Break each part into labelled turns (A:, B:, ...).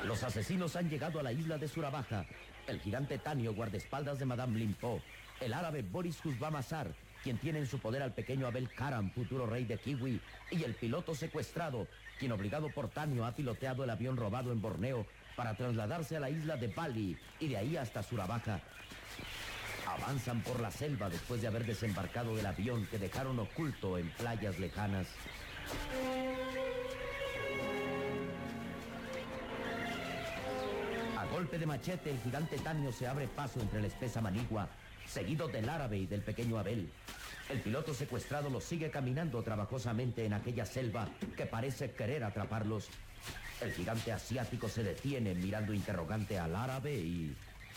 A: Los asesinos han llegado a la isla de Surabaja. El gigante Tanio, guardaespaldas de Madame Limpo. El árabe Boris Husbamazar, quien tiene en su poder al pequeño Abel Karam, futuro rey de Kiwi. Y el piloto secuestrado, quien obligado por Tanio ha piloteado el avión robado en Borneo para trasladarse a la isla de Bali y de ahí hasta Surabaja. Avanzan por la selva después de haber desembarcado del avión que dejaron oculto en playas lejanas. A golpe de machete, el gigante Tanio se abre paso entre la espesa manigua, seguido del árabe y del pequeño Abel. El piloto secuestrado los sigue caminando trabajosamente en aquella selva que parece querer atraparlos. El gigante asiático se detiene mirando interrogante al árabe y...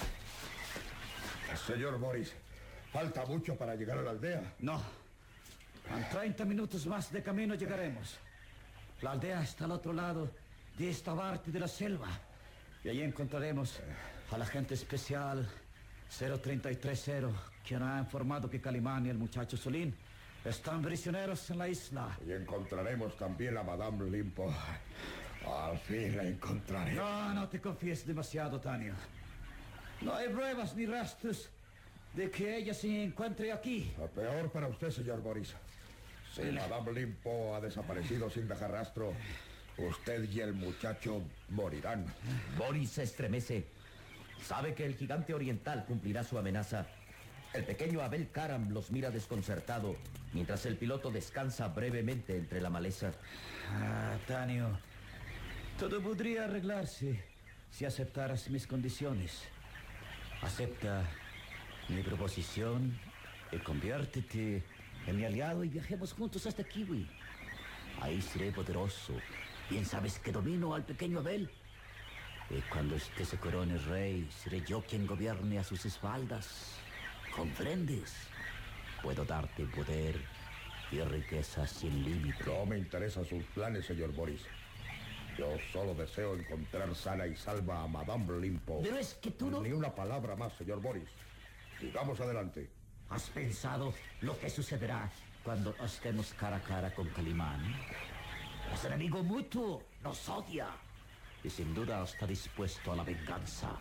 B: Señor Boris, ¿falta mucho para llegar a la aldea?
C: No. En 30 minutos más de camino llegaremos. La aldea está al otro lado de esta parte de la selva. Y allí encontraremos al agente especial 0330, quien ha informado que Calimán y el muchacho Solín están prisioneros en la isla.
B: Y encontraremos también a Madame Limpo. Al fin la encontraremos.
C: No te confíes demasiado, Tanio. No hay pruebas ni rastros de que ella se encuentre aquí.
B: Lo peor para usted, señor Boris. Si Madame Limpo ha desaparecido sin dejar rastro, usted y el muchacho morirán.
A: Boris se estremece. Sabe que el gigante oriental cumplirá su amenaza. El pequeño Abel Karam los mira desconcertado, mientras el piloto descansa brevemente entre la maleza.
C: Tanio, todo podría arreglarse si aceptaras mis condiciones. Acepta mi proposición y conviértete en mi aliado y viajemos juntos hasta Kiwi. Ahí seré poderoso. Bien sabes que domino al pequeño Abel. Y cuando este se corone rey, seré yo quien gobierne a sus espaldas. ¿Comprendes? Puedo darte poder y riqueza sin límite.
B: No me interesan sus planes, señor Boris. Yo solo deseo encontrar sana y salva a Madame Limpo.
A: Pero es que tú no...
B: Ni una palabra más, señor Boris. Sigamos adelante.
C: ¿Has pensado lo que sucederá cuando estemos cara a cara con Calimán? Es enemigo mutuo, nos odia. Y sin duda está dispuesto a la venganza.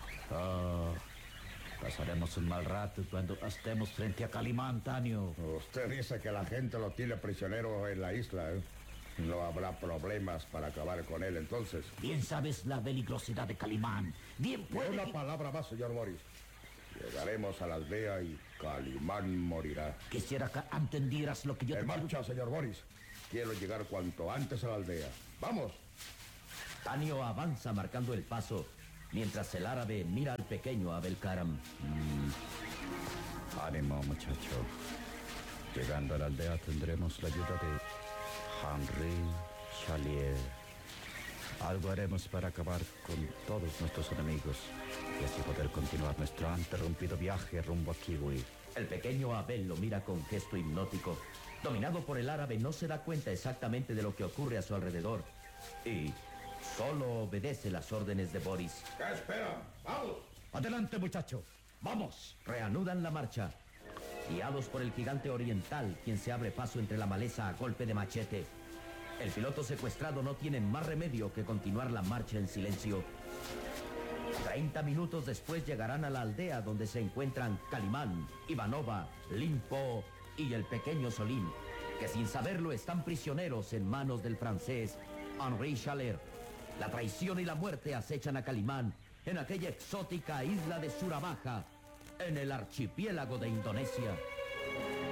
C: Pasaremos un mal rato cuando estemos frente a Calimán, Tanio.
B: Usted dice que la gente lo tiene prisionero en la isla, ¿eh? No habrá problemas para acabar con él, entonces.
C: Bien sabes la peligrosidad de Calimán. Bien puede...
B: Ni una palabra más, señor Boris. Llegaremos a la aldea y Calimán morirá.
C: Quisiera que entendieras lo que yo te
B: ¡En marcha, señor Boris! Quiero llegar cuanto antes a la aldea. ¡Vamos!
A: Tanio avanza marcando el paso, mientras el árabe mira al pequeño Abel Karam.
C: Ánimo, muchacho. Llegando a la aldea tendremos la ayuda de Henri Chalier. Algo haremos para acabar con todos nuestros enemigos y así poder continuar nuestro interrumpido viaje rumbo a Kiwi.
A: El pequeño Abel lo mira con gesto hipnótico. Dominado por el árabe, no se da cuenta exactamente de lo que ocurre a su alrededor y solo obedece las órdenes de Boris.
B: ¿Qué esperan? ¡Vamos!
C: Adelante, muchacho. ¡Vamos!
A: Reanudan la marcha, guiados por el gigante oriental, quien se abre paso entre la maleza a golpe de machete. El piloto secuestrado no tiene más remedio que continuar la marcha en silencio. 30 minutos después llegarán a la aldea donde se encuentran Calimán, Ivanova, Limpo y el pequeño Solín, que sin saberlo están prisioneros en manos del francés Henri Chalier. La traición y la muerte acechan a Calimán en aquella exótica isla de Surabaja, en el archipiélago de Indonesia.